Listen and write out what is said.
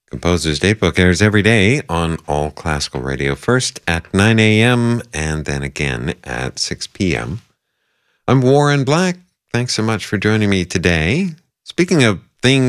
Composer's Datebook airs every day on All Classical Radio, first at 9 a.m. and then again at 6 p.m. I'm Warren Black. Thanks so much for joining me today. Speaking of things